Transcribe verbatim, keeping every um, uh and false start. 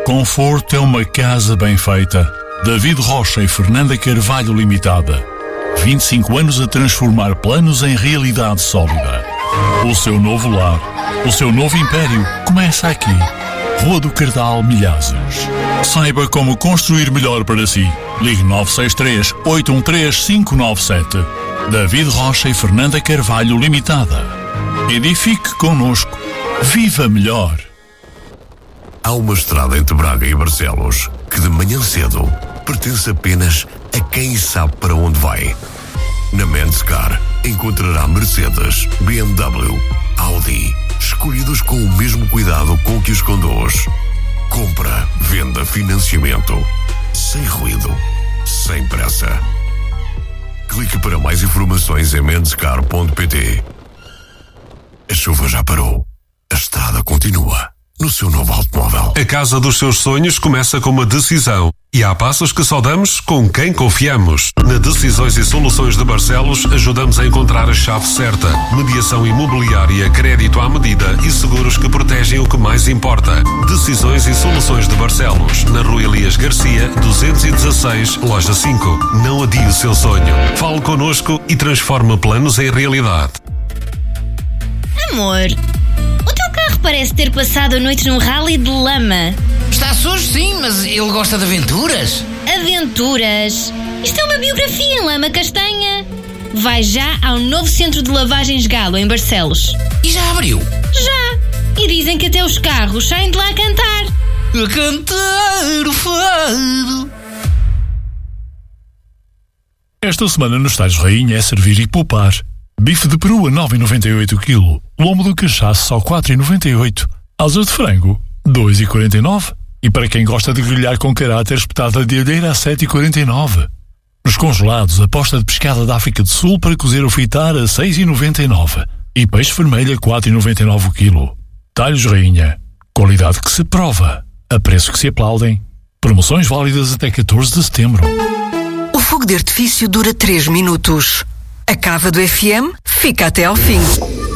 Conforto é uma casa bem feita. David Rocha e Fernanda Carvalho Limitada. vinte e cinco anos a transformar planos em realidade sólida. O seu novo lar, o seu novo império começa aqui. Rua do Cardal, Milhazes. Saiba como construir melhor para si. Ligue nove seis três, oito um três, cinco nove sete. David Rocha e Fernanda Carvalho Limitada. Edifique connosco. Viva melhor. Há uma estrada entre Braga e Barcelos que de manhã cedo pertence apenas a quem sabe para onde vai. Na Menscar encontrará Mercedes, B M W, Audi, escolhidos com o mesmo cuidado com que os conduz. Compra, venda, financiamento, sem ruído, sem pressa. Clique para mais informações em menscar ponto pt. A chuva já parou. A estrada continua. No seu novo automóvel. A casa dos seus sonhos começa com uma decisão. E há passos que só damos com quem confiamos. Na Decisões e Soluções de Barcelos ajudamos a encontrar a chave certa. Mediação imobiliária, crédito à medida e seguros que protegem o que mais importa. Decisões e Soluções de Barcelos. Na Rua Elias Garcia, duzentos e dezasseis, Loja cinco. Não adie o seu sonho. Fale connosco e transforme planos em realidade. Amor, o teu carro parece ter passado a noite num rally de lama. Está sujo, sim, mas ele gosta de aventuras. Aventuras? Isto é uma biografia em lama castanha. Vai já ao novo centro de lavagens Galo, em Barcelos. E já abriu? Já. E dizem que até os carros saem de lá a cantar. A cantar o fado. Esta semana nos Talhos Rainha é servir e poupar. Bife de peru a nove e noventa e oito o quilo. Lombo do cachaço só quatro e noventa e oito. Asas de frango, dois e quarenta e nove. E para quem gosta de grelhar com caráter, espetada de alheira a sete e quarenta e nove. Nos congelados, a posta de pescada da África do Sul para cozer ou fritar a seis e noventa e nove. E peixe vermelho a quatro e noventa e nove o quilo. Talhos Rainha. Qualidade que se prova. A preço que se aplaudem. Promoções válidas até catorze de setembro. O fogo de artifício dura três minutos. A cava do F M fica até ao fim.